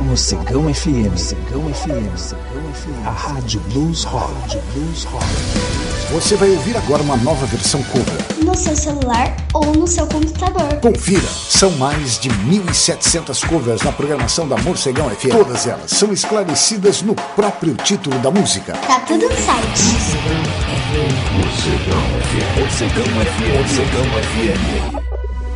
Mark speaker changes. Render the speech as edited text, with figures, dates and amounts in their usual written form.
Speaker 1: Mocegão FM, a Rádio Blues Rock.
Speaker 2: Você vai ouvir agora uma nova versão cover.
Speaker 3: No seu celular ou no seu computador.
Speaker 2: Confira, são mais de 1.700 covers na programação da Mocegão FM. Todas elas são esclarecidas no próprio título da música.
Speaker 3: Tá tudo no site.
Speaker 1: Mocegão FM.